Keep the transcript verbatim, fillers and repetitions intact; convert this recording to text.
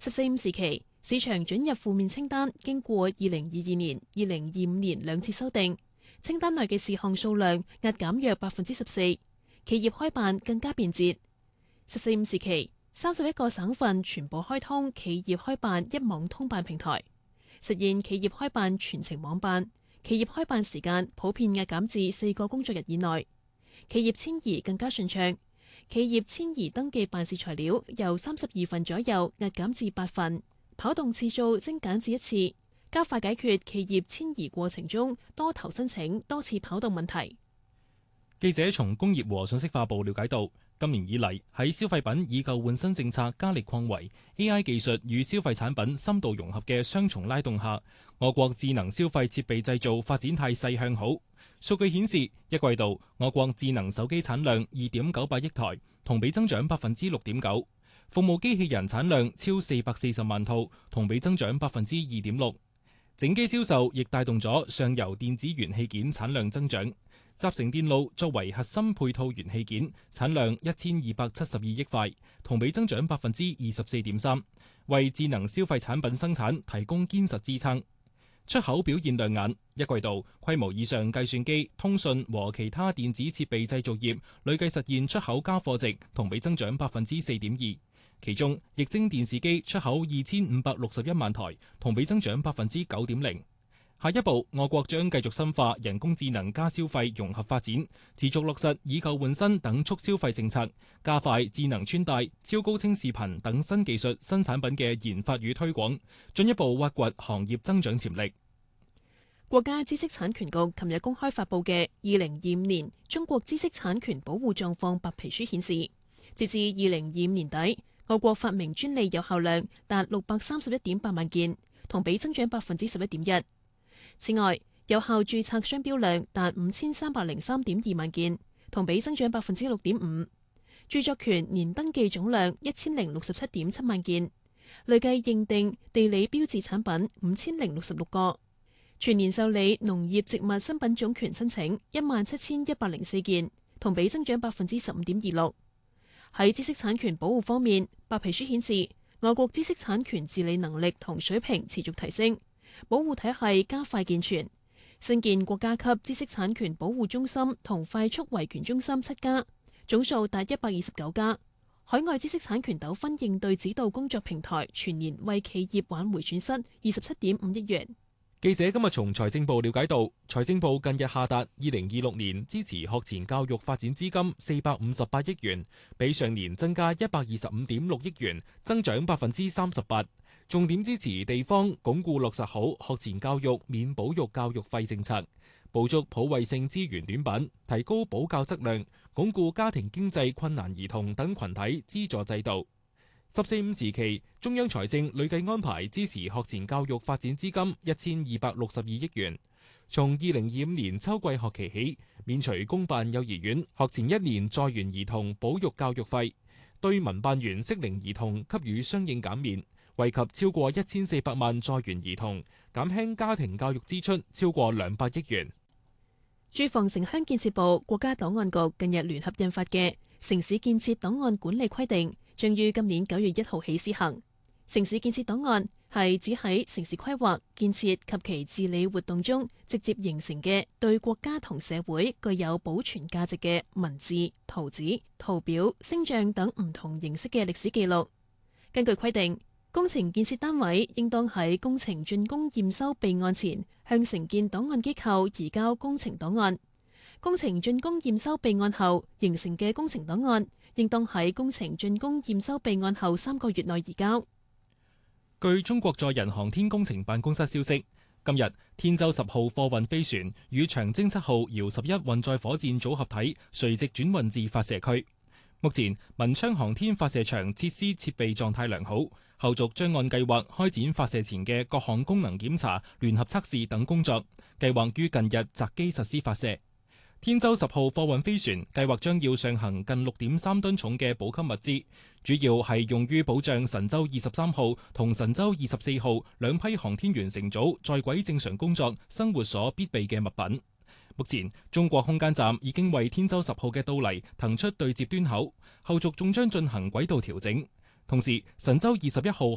十四五時期，市場准入負面清單經過二零二二年、二零二五年兩次修訂，清單內嘅事項數量壓減約百分之十四，企業開辦更加便捷。十四五時期，三十一個省份全部開通企業開辦一網通辦平台，實現企業開辦全程網辦，企業開辦時間普遍壓減至四個工作日以內，企業遷移更加順暢。企業遷移登記辦事材料由三十二份左右壓減至八份，跑動次數精簡至一次，加快解決企業遷移過程中多頭申請、多次跑動問題。 記者從工業和信息化部了解到，今年以嚟喺消費品以舊換新政策加力擴圍、A I 技術與消費產品深度融合嘅雙重拉動下，我國智能消費設備製造發展態勢向好。數據顯示，一季度我國智能手機產量二點九八億台，同比增長百分之六點九；服務機器人產量超四百四十萬套，同比增長百分之二點六。整機銷售亦帶動咗上游電子元器件產量增長。集成電路作為核心配套元器件，產量一千二百七十二億塊，同比增長百分之二十四點三，為智能消費產品生產提供堅實支撐。出口表現亮眼，一季度規模以上計算機、通訊和其他電子設備製造業累計實現出口加貨值同比增長百分之四點二，其中液晶電視機出口二千五百六十一萬台，同比增長百分之九點零。下一步，我國將繼續深化人工智能加消費融合發展，持續落實以舊換新等促消費政策，加快智能穿戴、超高清視頻等新技術新產品嘅研發與推廣，進一步挖掘行業增長潛力。 國家知識產權局琴日公開發布嘅二零二五年中國知識產權保護狀況白皮書顯示，截至二零二五年底，我國發明專利有效量達六百三十一點八萬件，同比增長百分之十一點一。此外，有效註冊商標量達五千三百零三點二萬件，同比增長百分之六點五。著作權年登記總量一千零六十七點七萬件，累計認定地理標誌產品五千零六十六個。全年受理農業植物新品種權申請一萬七千一百零四件，同比增長百分之十五點二六。喺知識產權保護方面，白皮書顯示，我國知識產權治理能力同水平持續提升，保護體系加快健全，新建國家級知識產權保護中心同快速維權中心七家，總數達一百二十九家。海外知識產權糾紛應對指導工作平台全年為企業挽回損失二十七點五億元。 記者今日從財政部了解到，財政部近日下達二零二六年支持學前教育發展資金四百五十八億元，比上年增加一百二十五點六億元，增長百分之三十八。重點支持地方鞏固落實好學前教育免保育教育費政策，補足普惠性資源短板，提高保教質量，鞏固家庭經濟困難兒童等群體資助制度。十四五時期，中央財政累計安排支持學前教育發展資金一千二百六十二億元。從二零二五年秋季學期起，免除公辦幼兒園學前一年在園兒童保育教育費，對民辦園適齡兒童給予相應減免，惠及超過一千四百萬在園兒童，減輕家庭教育支出超過兩百億元。 住房城鄉建設部、國家檔案局近日聯合印發嘅《城市建設檔案管理規定》，將於今年九月一號起施行。城市建設檔案係指喺城市規劃、建設及其治理活動中直接形成嘅對國家同社會具有保存價值嘅文字、圖紙、圖表、星象等唔同形式嘅歷史記錄。根據規定，工程建設單位應當喺工程竣工驗收備案前，向承建檔案機構移交工程檔案。工程竣工驗收備案後形成嘅工程檔案，應當喺工程竣工驗收備案後三個月內移交。 據中國載人航天工程辦公室消息，今日天舟十號貨運飛船與長征七號遙十一運載火箭組合體垂直轉運至發射區。目前文昌航天發射場設施設備狀態良好，後續將按計劃開展發射前嘅各項功能檢查、聯合測試等工作，計劃於近日擇機實施發射。天舟十號貨運飛船計劃將要上行近六點三噸重嘅補給物資，主要係用於保障神舟二十三號同神舟二十四號兩批航天員乘組在軌正常工作生活所必備嘅物品。目前，中國空間站已經為天舟十號嘅到嚟騰出對接端口，後續仲將進行軌道調整。同時，神舟二十一號